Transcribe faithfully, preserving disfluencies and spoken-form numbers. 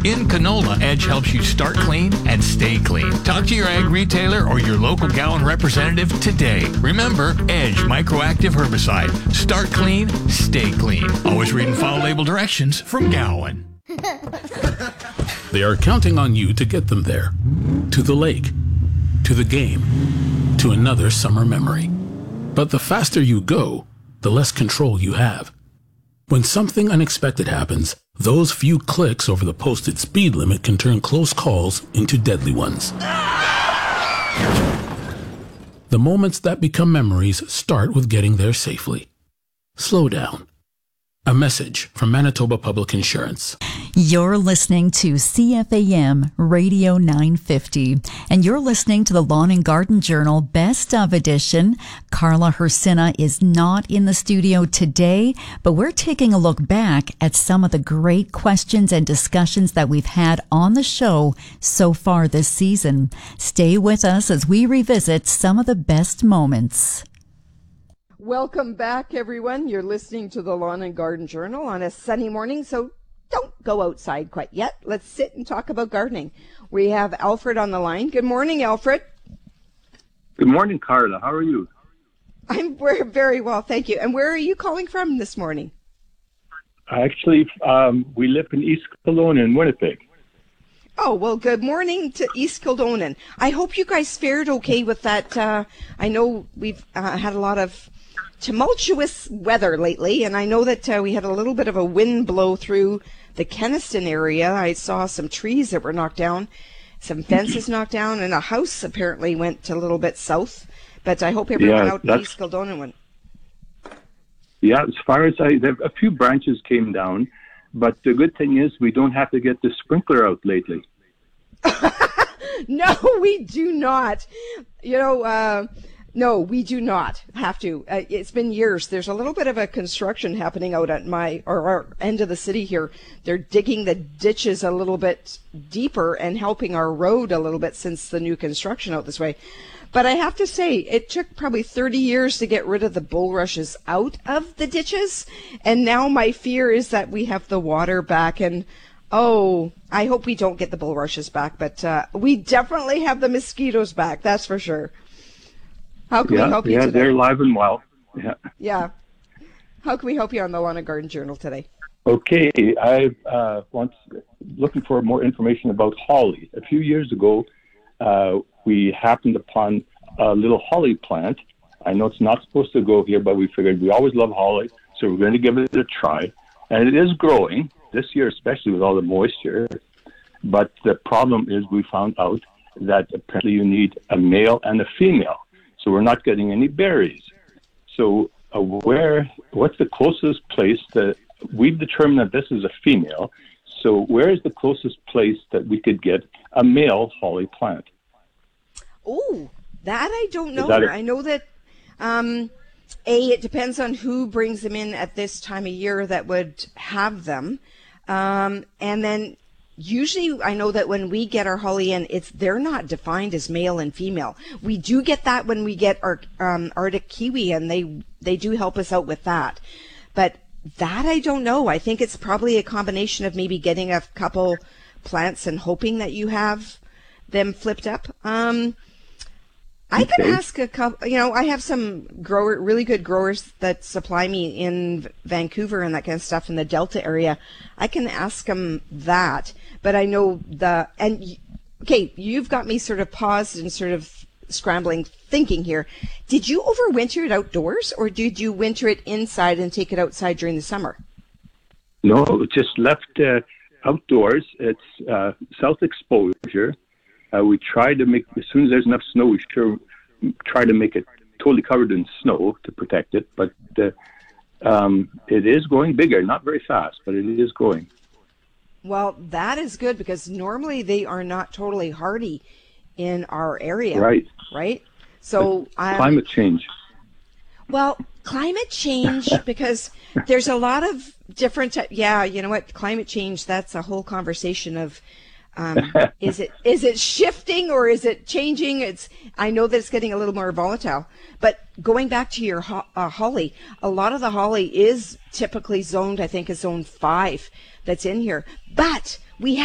In canola, Edge helps you start clean and stay clean. Talk to your ag retailer or your local Gowan representative today. Remember, Edge Microactive Herbicide. Start clean, stay clean. Always read and follow label directions from Gowan. They are counting on you to get them there. To the lake. To the game. To another summer memory. But the faster you go, the less control you have. When something unexpected happens, those few clicks over the posted speed limit can turn close calls into deadly ones. The moments that become memories start with getting there safely. Slow down. A message from Manitoba Public Insurance. You're listening to C F A M Radio nine fifty, and you're listening to the Lawn and Garden Journal Best of Edition. Carla Hersina is not in the studio today, but we're taking a look back at some of the great questions and discussions that we've had on the show so far this season. Stay with us as we revisit some of the best moments. Welcome back, everyone. You're listening to the Lawn and Garden Journal on a sunny morning, so don't go outside quite yet. Let's sit and talk about gardening. We have Alfred on the line. Good morning, Alfred. Good morning, Carla. How are you? I'm very well, thank you. And where are you calling from this morning? Actually, um, we live in East Kildonan in Winnipeg. Oh, well, good morning to East Kildonan. I hope you guys fared okay with that. Uh, I know we've uh, had a lot of tumultuous weather lately, and I know that uh, we had a little bit of a wind blow through the Kenaston area. I saw some trees that were knocked down, some fences knocked down, and a house apparently went a little bit south. But I hope everyone yeah, out in East Kildonan went. Yeah, as far as I, there, a few branches came down, but the good thing is we don't have to get the sprinkler out lately. No, we do not. You know, uh, no, we do not have to. Uh, it's been years. There's a little bit of a construction happening out at my or our end of the city here. They're digging the ditches a little bit deeper and helping our road a little bit since the new construction out this way. But I have to say, it took probably thirty years to get rid of the bulrushes out of the ditches. And now my fear is that we have the water back. And, oh, I hope we don't get the bulrushes back. But uh, we definitely have the mosquitoes back, that's for sure. How can yeah, we help you yeah, today? Yeah, they're alive and well. Yeah. Yeah. How can we help you on the Lawn and Garden Journal today? Okay, I uh, want looking for more information about holly. A few years ago, uh, we happened upon a little holly plant. I know it's not supposed to go here, but we figured we always love holly, so we're going to give it a try. And it is growing this year, especially with all the moisture. But the problem is we found out that apparently you need a male and a female. So we're not getting any berries. So uh, where, what's the closest place that we've determined that this is a female? So where is the closest place that we could get a male holly plant? Oh, that I don't know. A- I know that, um, A, it depends on who brings them in at this time of year that would have them. Um, and then usually I know that when we get our holly in, it's they're not defined as male and female. We do get that when we get our um, Arctic kiwi, and they they do help us out with that. But that I don't know. I think it's probably a combination of maybe getting a couple plants and hoping that you have them flipped up. Um, I okay. can ask a couple, you know, I have some grower, really good growers that supply me in Vancouver and that kind of stuff in the Delta area. I can ask them that, but I know the, and okay, you've got me sort of paused and sort of scrambling thinking here. Did you overwinter it outdoors, or did you winter it inside and take it outside during the summer? No, just left uh, outdoors. It's uh, south exposure. Uh, we try to make, as soon as there's enough snow, we sure try to make it totally covered in snow to protect it. But uh, um, it is growing bigger, not very fast, but it is growing. Well, that is good, because normally they are not totally hardy in our area. Right. Right? So um, climate change. Well, climate change, because there's a lot of different, yeah, you know what, climate change, that's a whole conversation of, um, is it is it shifting or is it changing? It's I know that it's getting a little more volatile. But going back to your ho- uh, holly, a lot of the holly is typically zoned, I think, as zone five that's in here. But we